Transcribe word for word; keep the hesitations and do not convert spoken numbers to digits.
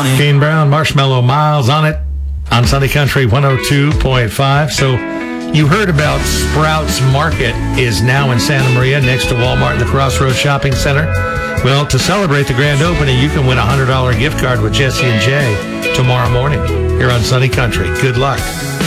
money. Kane Brown, Marshmallow Miles on it on Sunny Country one oh two point five. So you heard about Sprouts Market is now in Santa Maria next to Walmart and the Crossroads Shopping Center. Well, to celebrate the grand opening, you can win a one hundred dollars gift card with Jesse and Jay tomorrow morning here on Sunny Country. Good luck.